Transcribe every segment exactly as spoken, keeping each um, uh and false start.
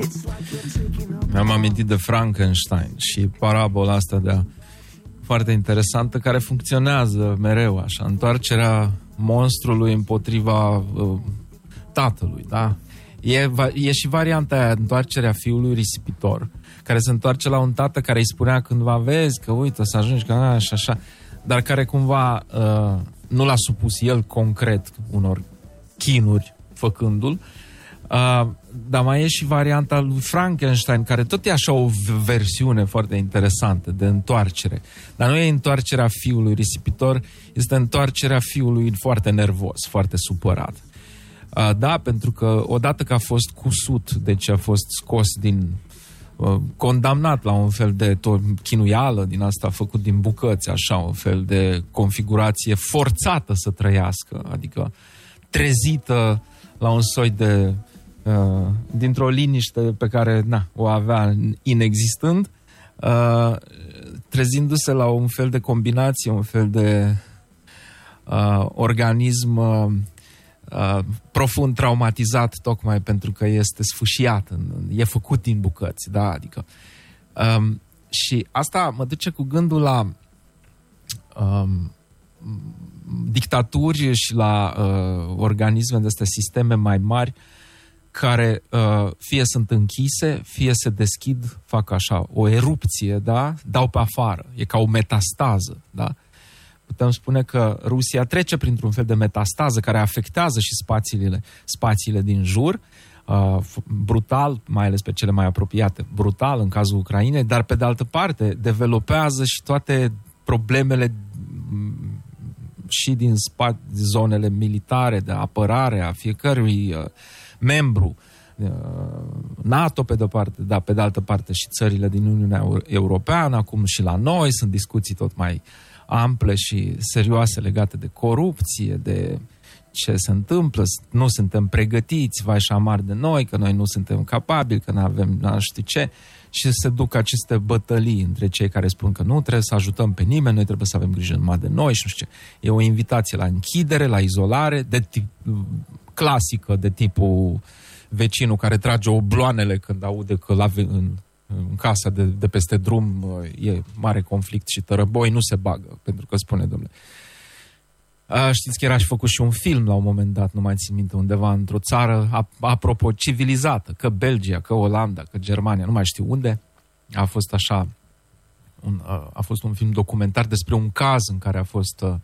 Mi-am amintit de Frankenstein și parabola asta de foarte interesantă, care funcționează mereu așa, întoarcerea monstrului împotriva uh, tatălui, da? E, e și varianta aia, întoarcerea fiului risipitor, care se întoarce la un tată care îi spunea cândva, vezi că uite, să ajungi ca așa, așa, dar care cumva uh, nu l-a supus el concret unor chinuri făcându-l. Uh, dar mai e și varianta lui Frankenstein, care tot e așa o versiune foarte interesantă de întoarcere. Dar nu e întoarcerea fiului risipitor, este întoarcerea fiului foarte nervos, foarte supărat. Uh, da, pentru că odată că a fost cusut, deci a fost scos din... Uh, condamnat la un fel de chinuială din asta, făcut din bucăți, așa, un fel de configurație forțată să trăiască, adică trezită la un soi de... Uh, dintr-o liniște pe care na, o avea inexistând, uh, trezindu-se la un fel de combinație, un fel de uh, organism uh, uh, profund traumatizat, tocmai pentru că este sfâșiat, e făcut din bucăți, da, adică. Um, și asta mă duce cu gândul la um, dictaturi și la uh, organisme de astea, sisteme mai mari, care uh, fie sunt închise, fie se deschid, fac așa, o erupție, da? Dau pe afară. E ca o metastază, da? Putem spune că Rusia trece printr-un fel de metastază care afectează și spațiile, spațiile din jur, uh, brutal, mai ales pe cele mai apropiate, brutal în cazul Ucrainei, dar pe de altă parte developează și toate problemele și din spa- zonele militare, de apărare a fiecărui uh, membru, NATO pe de-o parte, dar pe de altă parte și țările din Uniunea Europeană, acum și la noi sunt discuții tot mai ample și serioase legate de corupție, de ce se întâmplă, nu suntem pregătiți, vai și amar de noi, că noi nu suntem capabili, că nu avem, nu știu ce, și se duc aceste bătălii între cei care spun că nu trebuie să ajutăm pe nimeni, noi trebuie să avem grijă numai de noi și nu știu ce. E o invitație la închidere, la izolare, de tip clasică, de tipul vecinul care trage obloanele când aude că la, în, în casa de, de peste drum e mare conflict și tărăboi, nu se bagă, pentru că spune, domnule. A, știți că era și făcut și un film la un moment dat, nu mai țin minte, undeva într-o țară, a, apropo, civilizată, că Belgia, că Olanda, că Germania, nu mai știu unde, a fost așa, un, a, a fost un film documentar despre un caz în care a fost... A,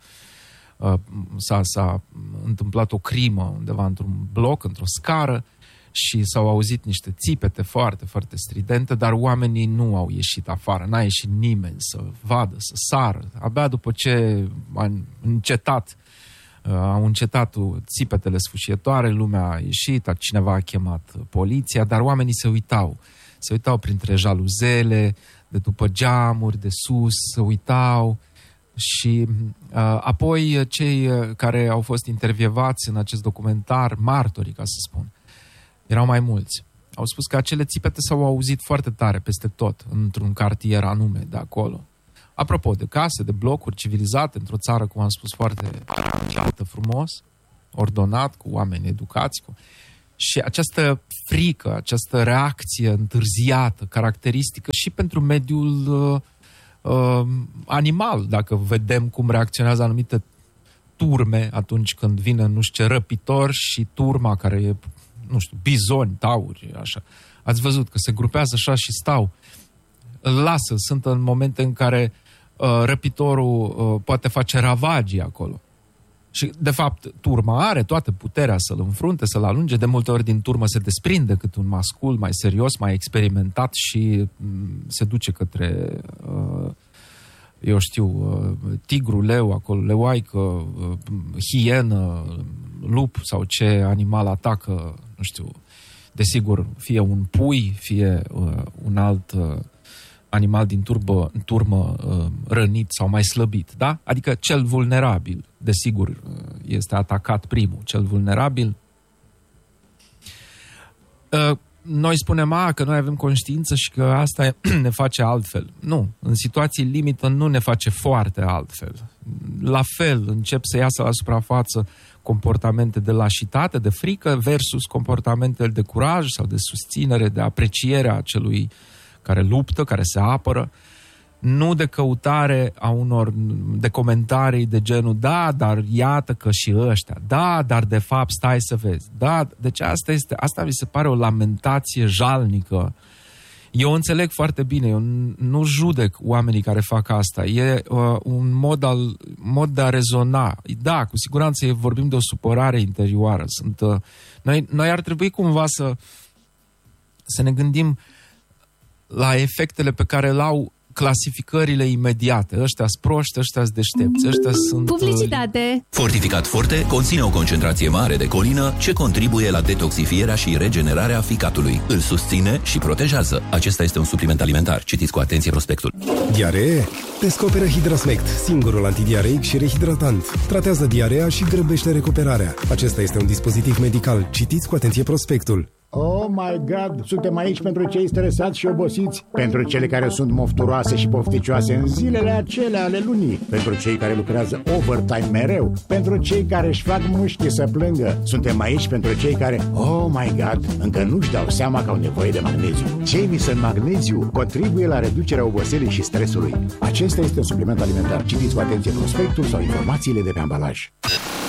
S-a, s-a întâmplat o crimă undeva într-un bloc, într-o scară și s-au auzit niște țipete foarte, foarte stridente, dar oamenii nu au ieșit afară, n-a ieșit nimeni să vadă, să sară. Abia după ce a încetat, au încetat țipetele sfâșietoare, lumea a ieșit, cineva a chemat poliția, dar oamenii se uitau. Se uitau printre jaluzele, de după geamuri, de sus, se uitau. Și uh, apoi cei care au fost intervievați în acest documentar, martorii, ca să spun, erau mai mulți. Au spus că acele țipete s-au auzit foarte tare peste tot, într-un cartier anume de acolo. Apropo de case, de blocuri civilizate, într-o țară, cum am spus, foarte aranjată, frumos, ordonat, cu oameni educați. Cu... Și această frică, această reacție întârziată, caracteristică și pentru mediul... Uh, Uh, animal, dacă vedem cum reacționează anumite turme atunci când vine, nu știu ce, răpitor și turma care e, nu știu, bizoni, tauri, așa. Ați văzut că se grupează așa și stau. Îl lasă, sunt în momente în care uh, răpitorul uh, poate face ravagii acolo. Și, de fapt, turma are toată puterea să-l înfrunte, să-l alunge. De multe ori din turmă se desprinde cât un mascul mai serios, mai experimentat și m- se duce către, uh, eu știu, uh, tigru, leu, acolo, leoaică, uh, hienă, lup sau ce animal atacă, nu știu, desigur, fie un pui, fie uh, un alt... Uh, animal din turbă, turmă uh, rănit sau mai slăbit, da? Adică cel vulnerabil, desigur, uh, este atacat primul, cel vulnerabil. Uh, noi spunem, a, că noi avem conștiință și că asta ne face altfel. Nu, în situații limită nu ne face foarte altfel. La fel, încep să iasă la suprafață comportamente de lașitate, de frică, versus comportamentele de curaj sau de susținere, de apreciere a celui care luptă, care se apără. Nu de căutare a unor, de comentarii de genul, da, dar iată că și ăștia, da, dar de fapt stai să vezi, da, deci asta este, asta mi se pare o lamentație jalnică. Eu înțeleg foarte bine, eu nu judec oamenii care fac asta, e uh, un mod, al, mod de a rezona. Da, cu siguranță vorbim de o supărare interioară. Sunt, uh, noi, noi ar trebui cumva să, să ne gândim la efectele pe care le au clasificările imediate. Ăștia-s proști, ăștia-s deștepți, ăștia sunt... Publicitate! Fortificat Forte conține o concentrație mare de colină ce contribuie la detoxifierea și regenerarea ficatului. Îl susține și protejează. Acesta este un supliment alimentar. Citiți cu atenție prospectul. Diaree? Descoperă Hidrasmect, singurul antidiareic și rehidratant. Tratează diarea și grăbește recuperarea. Acesta este un dispozitiv medical. Citiți cu atenție prospectul. Oh my God! Suntem aici pentru cei stresați și obosiți, pentru cele care sunt mofturoase și pofticioase în zilele acelea ale lunii, pentru cei care lucrează overtime mereu, pentru cei care își fac mușchi să plângă. Suntem aici pentru cei care, oh my God, încă nu-și dau seama că au nevoie de magneziu. Jamieson Magneziu contribuie la reducerea oboselii și stresului. Acesta este un supliment alimentar. Citiți cu atenție prospectul sau informațiile de pe ambalaj.